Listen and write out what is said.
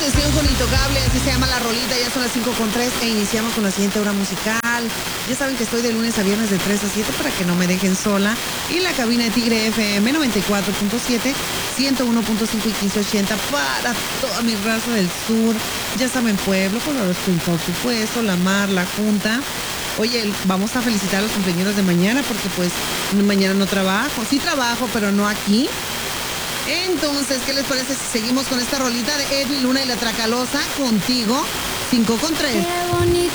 sesión con Intocable, así se llama la rolita, ya son las 5:03 e iniciamos con la siguiente hora musical. Ya saben que estoy de lunes a viernes de 3 a 7 para que no me dejen sola. Y la cabina de Tigre FM 94.7, 101.5 y 1580 para toda mi raza del sur. Ya saben, Pueblo, Colorado Springs, por supuesto, La Mar, La Junta. Oye, vamos a felicitar a los cumpleaños de mañana porque pues mañana no trabajo. Sí trabajo, pero no aquí. Entonces, ¿qué les parece si seguimos con esta rolita de Edwin Luna y la Tracalosa contigo? 5:03. Qué bonito.